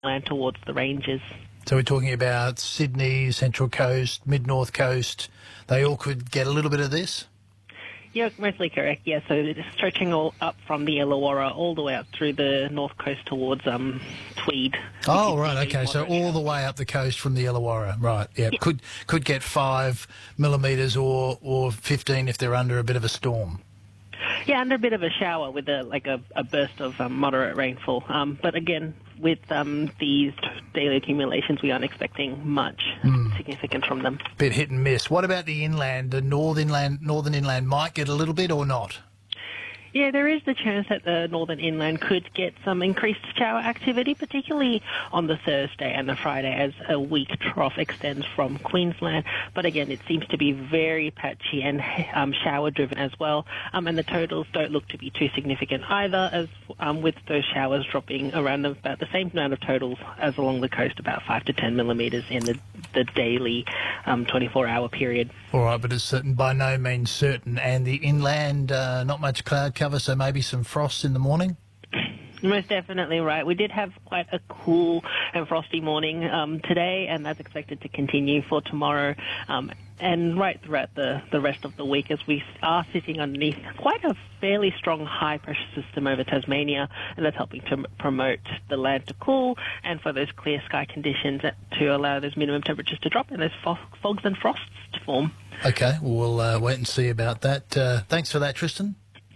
inland towards the ranges. So we're talking about Sydney, Central Coast, Mid-North Coast. They all could get a little bit of this? Yeah, mostly correct. Yeah, so it's stretching all up from the Illawarra all the way up through the north coast towards Tweed. Oh, right, okay. So all the way up the coast from the Illawarra, right? Yeah, yeah. Could get 5 millimetres or 15 if they're under a bit of a storm. Yeah, under a bit of a shower with a burst of moderate rainfall. But again, with these daily accumulations, we aren't expecting much significant from them. Bit hit and miss. What about the inland? The northern inland might get a little bit or not? Yeah, there is the chance that the northern inland could get some increased shower activity, particularly on the Thursday and the Friday as a weak trough extends from Queensland. But again, it seems to be very patchy and shower-driven as well. And the totals don't look to be too significant either, as with those showers dropping around about the same amount of totals as along the coast, about 5 to 10 millimetres in the daily 24-hour period. All right, but it's by no means certain. And the inland, not much cloud cover, so maybe some frost in the morning? Most definitely right. We did have quite a cool and frosty morning today, and that's expected to continue for tomorrow and right throughout the rest of the week, as we are sitting underneath quite a fairly strong high-pressure system over Tasmania, and that's helping to promote the land to cool and for those clear sky conditions to allow those minimum temperatures to drop and those fogs and frosts to form. Okay, well, we'll wait and see about that. Thanks for that, Tristan.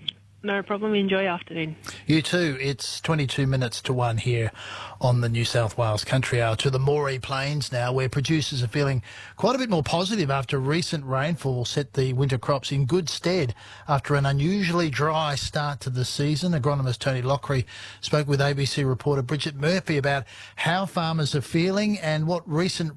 No problem. Enjoy your afternoon. You too. It's 22 minutes to 1 here on the New South Wales Country Hour to the Moree Plains now, where producers are feeling quite a bit more positive after recent rainfall set the winter crops in good stead after an unusually dry start to the season. Agronomist Tony Lockery spoke with ABC reporter Bridget Murphy about how farmers are feeling and what the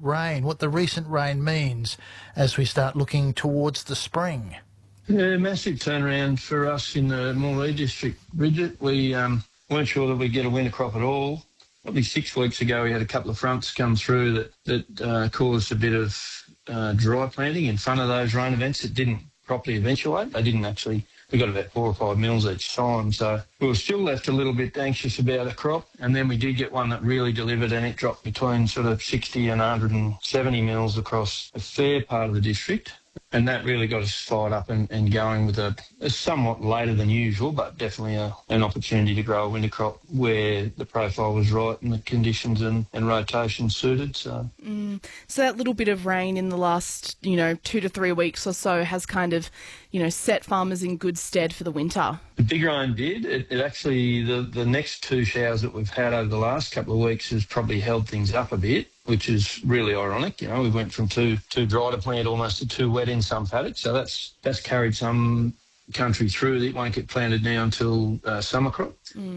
recent rain means as we start looking towards the spring. Yeah, massive turnaround for us in the Moree district, Bridget. We weren't sure that we'd get a winter crop at all. Probably 6 weeks ago, we had a couple of fronts come through that caused a bit of dry planting in front of those rain events that didn't properly eventuate. They didn't actually. We got about 4 or 5 mils each time, so we were still left a little bit anxious about a crop. And then we did get one that really delivered, and it dropped between sort of 60 and 170 mils across a fair part of the district. And that really got us fired up and going with a somewhat later than usual, but definitely an opportunity to grow a winter crop where the profile was right and the conditions and rotation suited. So that little bit of rain in the last, 2 to 3 weeks or so has kind of, set farmers in good stead for the winter. The big rain did. It actually, the next 2 showers that we've had over the last couple of weeks has probably held things up a bit, which is really ironic. We went from too dry to plant almost to too wet in some paddocks. So that's carried some country through. It won't get planted now until summer crop.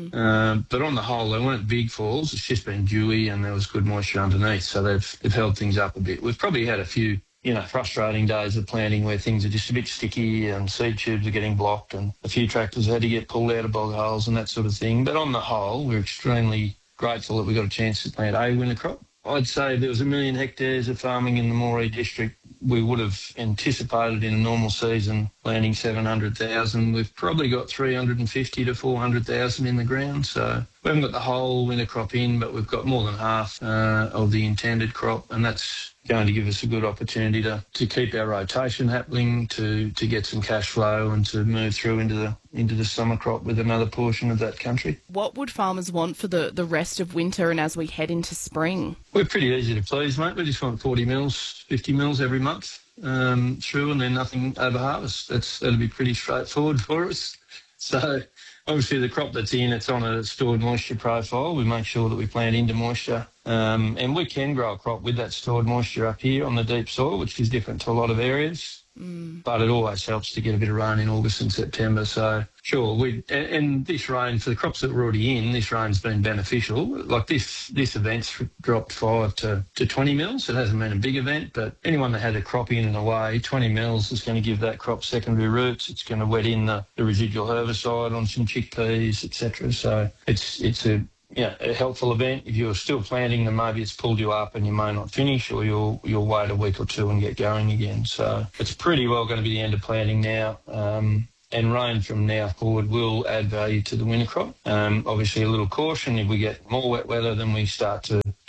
But on the whole, they weren't big falls. It's just been dewy and there was good moisture underneath. So they've held things up a bit. We've probably had a few frustrating days of planting where things are just a bit sticky and seed tubes are getting blocked and a few tractors had to get pulled out of bog holes and that sort of thing. But on the whole, we're extremely grateful that we got a chance to plant a winter crop. I'd say if there was 1 million hectares of farming in the Moree district, we would have anticipated in a normal season planting 700,000. We've probably got 350 to 400,000 in the ground. So we haven't got the whole winter crop in, but we've got more than half of the intended crop, and that's going to give us a good opportunity to keep our rotation happening, to get some cash flow and to move through into the summer crop with another portion of that country. What would farmers want for the rest of winter and as we head into spring? We're pretty easy to please, mate. We just want 40 mils, 50 mils every month through and then nothing over harvest. That'll be pretty straightforward for us. So obviously the crop that's in, it's on a stored moisture profile. We make sure that we plant into moisture. And we can grow a crop with that stored moisture up here on the deep soil, which is different to a lot of areas. But it always helps to get a bit of rain in August and September. So sure, and this rain, for the crops that were already in, this rain's been beneficial. Like this event's dropped 5 to 20 mils. It hasn't been a big event, but anyone that had a crop in and away, 20 mils is going to give that crop secondary roots. It's going to wet in the residual herbicide on some chickpeas, etc. So it's a helpful event. If you're still planting, then maybe it's pulled you up and you may not finish, or you'll wait a week or two and get going again. So it's pretty well going to be the end of planting now. And rain from now forward will add value to the winter crop. Obviously, a little caution. If we get more wet weather, then we start to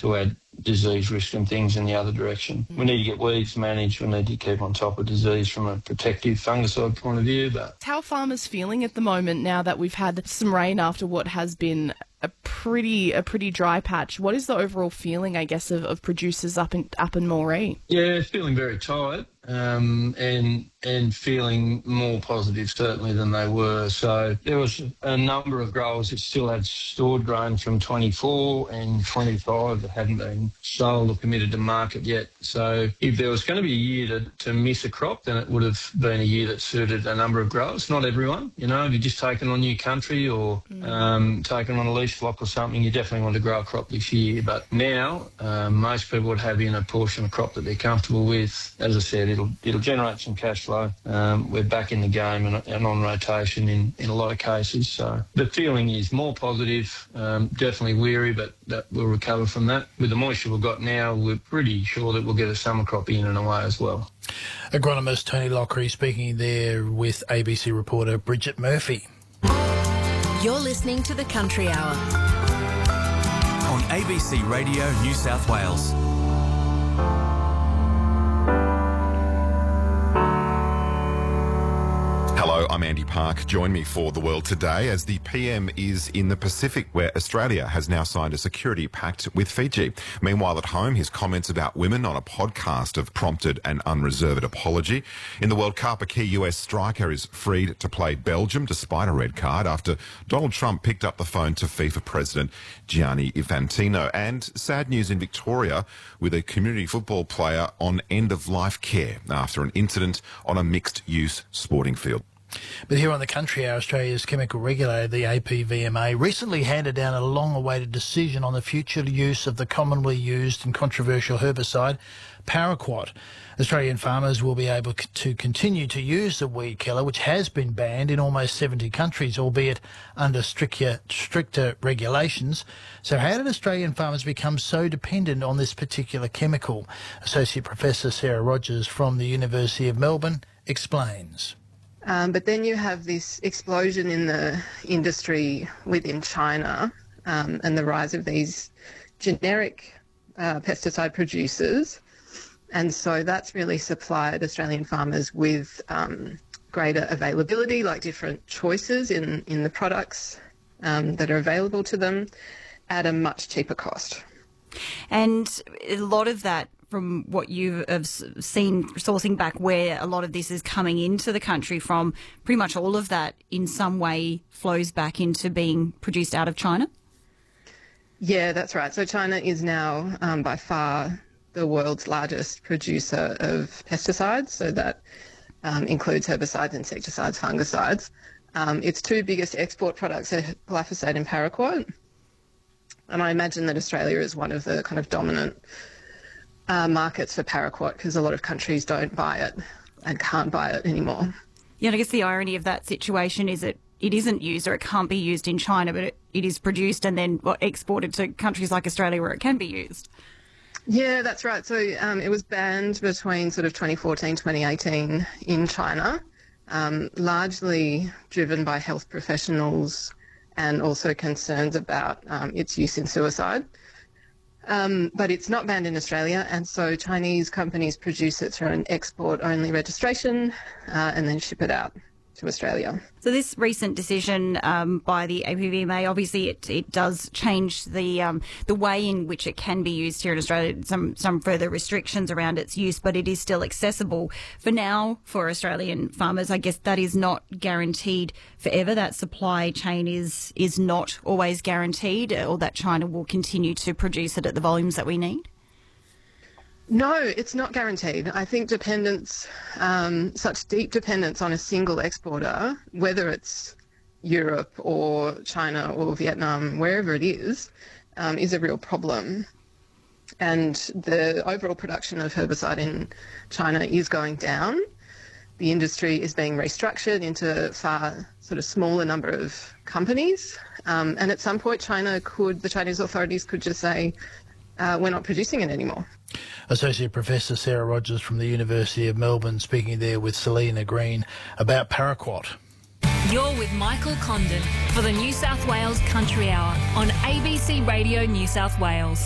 to add disease risk and things in the other direction. We need to get weeds managed. We need to keep on top of disease from a protective fungicide point of view. But how are farmers feeling at the moment now that we've had some rain after what has been a pretty dry patch? What is the overall feeling, I guess, of producers up in Moree? Yeah, feeling very tight. And feeling more positive certainly than they were. So there was a number of growers that still had stored grain from 24 and 25 that hadn't been sold or committed to market yet. So if there was going to be a year to miss a crop, then it would have been a year that suited a number of growers. Not everyone, if you're just taking on new country or taking on a lease flock or something, you definitely want to grow a crop this year. But now most people would have in a portion of crop that they're comfortable with. As I said, it'll generate some cash flow. We're back in the game and on rotation in a lot of cases. So the feeling is more positive, definitely weary, but that we'll recover from that. With the moisture we've got now, we're pretty sure that we'll get a summer crop in and away as well. Agronomist Tony Lockery speaking there with ABC reporter Bridget Murphy. You're listening to The Country Hour on ABC Radio New South Wales. Hello, I'm Andy Park. Join me for The World Today as the PM is in the Pacific, where Australia has now signed a security pact with Fiji. Meanwhile, at home, his comments about women on a podcast have prompted an unreserved apology. In the World Cup, a key US striker is freed to play Belgium despite a red card after Donald Trump picked up the phone to FIFA President Gianni Infantino. And sad news in Victoria with a community football player on end-of-life care after an incident on a mixed-use sporting field. But here on the Country Hour, Australia's chemical regulator, the APVMA, recently handed down a long-awaited decision on the future use of the commonly used and controversial herbicide paraquat. Australian farmers will be able to continue to use the weed killer, which has been banned in almost 70 countries, albeit under stricter regulations. So how did Australian farmers become so dependent on this particular chemical? Associate Professor Sarah Rogers from the University of Melbourne explains. But then you have this explosion in the industry within China and the rise of these generic pesticide producers. And so that's really supplied Australian farmers with greater availability, like different choices in the products that are available to them at a much cheaper cost. And a lot of that, from what you have seen sourcing back where a lot of this is coming into the country from, pretty much all of that in some way flows back into being produced out of China? Yeah, that's right. So China is now by far the world's largest producer of pesticides. So that includes herbicides, insecticides, fungicides. Its two biggest export products are glyphosate and paraquat. And I imagine that Australia is one of the kind of dominant markets for paraquat because a lot of countries don't buy it and can't buy it anymore. Yeah, and I guess the irony of that situation is that it isn't used or it can't be used in China, but it is produced and then exported to countries like Australia where it can be used. Yeah, that's right. So it was banned between sort of 2014, 2018 in China, largely driven by health professionals and also concerns about its use in suicide. But it's not banned in Australia, and so Chinese companies produce it through an export-only registration and then ship it out to Australia. So this recent decision by the APVMA, obviously it does change the way in which it can be used here in Australia, some further restrictions around its use, but it is still accessible for now for Australian farmers. I guess that is not guaranteed forever. That supply chain is not always guaranteed, or that China will continue to produce it at the volumes that we need. No, it's not guaranteed. I think dependence, such deep dependence on a single exporter, whether it's Europe or China or Vietnam, wherever it is a real problem. And the overall production of herbicide in China is going down. The industry is being restructured into a far sort of smaller number of companies. And at some point, the Chinese authorities could just say, we're not producing it anymore. Associate Professor Sarah Rogers from the University of Melbourne speaking there with Selena Green about paraquat. You're with Michael Condon for the New South Wales Country Hour on ABC Radio New South Wales.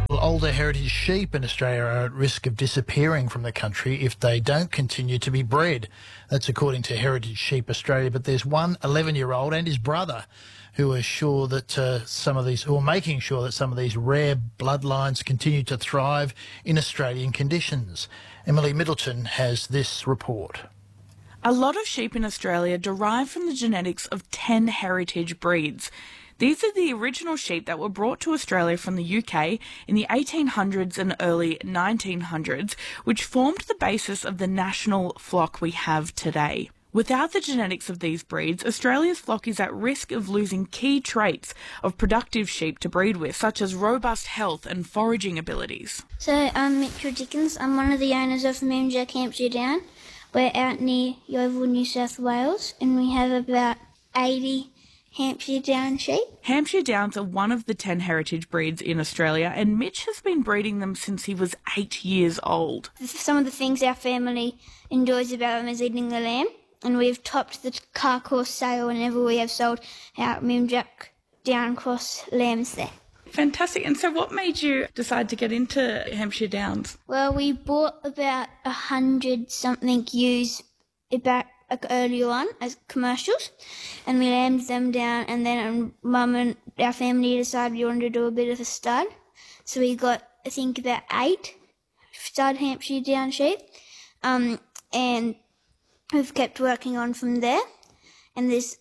Well, older heritage sheep in Australia are at risk of disappearing from the country if they don't continue to be bred. That's according to Heritage Sheep Australia. But there's one 11-year-old and his brother who are sure that making sure that some of these rare bloodlines continue to thrive in Australian conditions. Emily Middleton has this report. A lot of sheep in Australia derive from the genetics of 10 heritage breeds. These are the original sheep that were brought to Australia from the UK in the 1800s and early 1900s, which formed the basis of the national flock we have today. Without the genetics of these breeds, Australia's flock is at risk of losing key traits of productive sheep to breed with, such as robust health and foraging abilities. So I'm Mitchell Dickens. I'm one of the owners of Moonjack Hampshire Down. We're out near Yeovil, New South Wales, and we have about 80 Hampshire Down sheep. Hampshire Downs are one of the 10 heritage breeds in Australia, and Mitch has been breeding them since he was 8 years old. Some of the things our family enjoys about them is eating the lamb. And we've topped the car course sale whenever we have sold our Moonjack Down cross lambs there. Fantastic. And so what made you decide to get into Hampshire Downs? Well, we bought about 100-something ewes back earlier on as commercials, and we lambed them down, and then Mum and our family decided we wanted to do a bit of a stud. So we got, I think, about 8 stud Hampshire Down sheep, and we've kept working on from there, and there's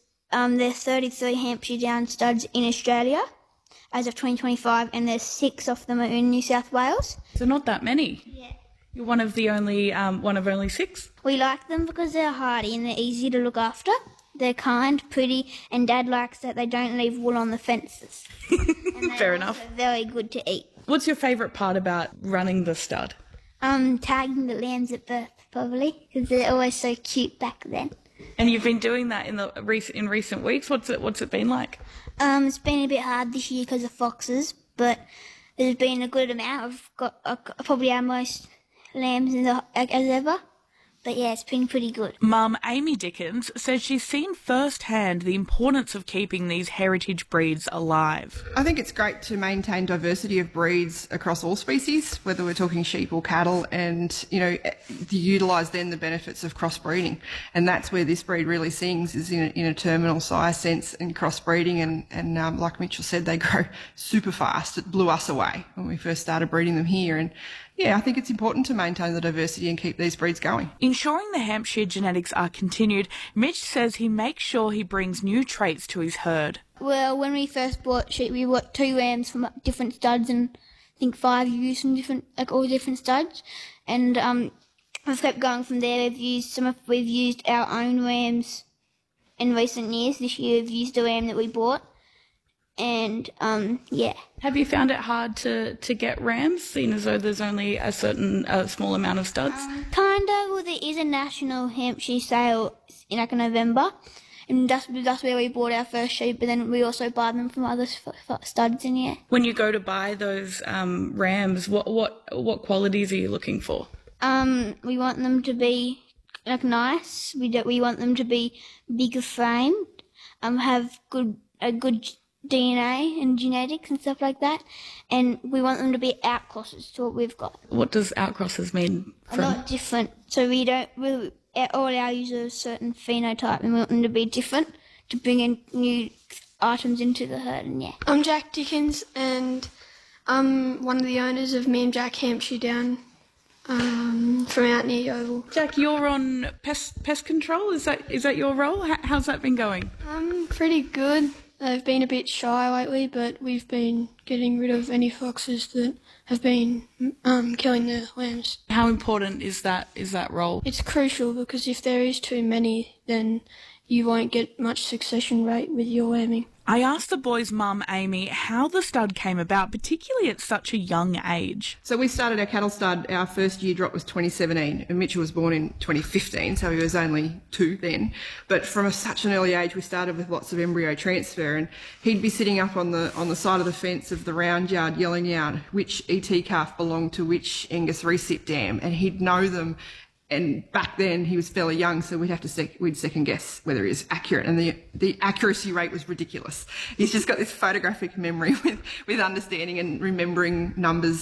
33 Hampshire Down studs in Australia as of 2025, and there's 6 of them are in New South Wales. So not that many. Yeah. You're one of only 6? We like them because they're hardy and they're easy to look after. They're kind, pretty, and Dad likes that they don't leave wool on the fences. Fair enough. Very good to eat. What's your favourite part about running the stud? Tagging the lambs at birth, probably, because they're always so cute back then. And you've been doing that in recent weeks. What's it been like? It's been a bit hard this year because of foxes, but there's been a good amount. I've got probably our most lambs as ever. But yeah, it's been pretty good. Mum Amy Dickens says she's seen firsthand the importance of keeping these heritage breeds alive. I think it's great to maintain diversity of breeds across all species, whether we're talking sheep or cattle, and, to utilise then the benefits of crossbreeding. And that's where this breed really sings, is in a terminal size sense and crossbreeding. And like Mitchell said, they grow super fast. It blew us away when we first started breeding them here. And yeah, I think it's important to maintain the diversity and keep these breeds going. Ensuring the Hampshire genetics are continued, Mitch says he makes sure he brings new traits to his herd. Well, when we first bought sheep, we bought 2 lambs from different studs and I think 5 ewes from all different studs. And we've kept going from there. We've used our own lambs in recent years. This year we've used a lamb that we bought. And, yeah. Have you found it hard to get rams, seeing as though there's only a small amount of studs? Kind of. Well, there is a national Hampshire sale in November, and that's where we bought our first sheep, but then we also buy them from other studs in here. When you go to buy those rams, what qualities are you looking for? We want them to be nice. We want them to be bigger framed, have a good DNA and genetics and stuff like that, and we want them to be outcrosses to what we've got. What does outcrosses mean? A lot different. So all our ewes are a certain phenotype, and we want them to be different to bring in new items into the herd. And yeah. I'm Jack Dickens, and I'm one of the owners of Moonjack Hampshire Down from out near Yeovil. Jack, you're on pest control. Is that your role? How's that been going? Pretty good. They've been a bit shy lately, but we've been getting rid of any foxes that have been killing the lambs. How important is that role? It's crucial, because if there is too many, then you won't get much succession rate with your lambing. I asked the boys' mum, Amy, how the stud came about, particularly at such a young age. So we started our cattle stud, our first year drop was 2017, and Mitchell was born in 2015, so he was only 2 then. But from such an early age, we started with lots of embryo transfer, and he'd be sitting up on the side of the fence of the round yard yelling out which ET calf belonged to which Angus recip dam, and he'd know them. And back then he was fairly young, so we'd second guess whether he was accurate, and the accuracy rate was ridiculous. He's just got this photographic memory with understanding and remembering numbers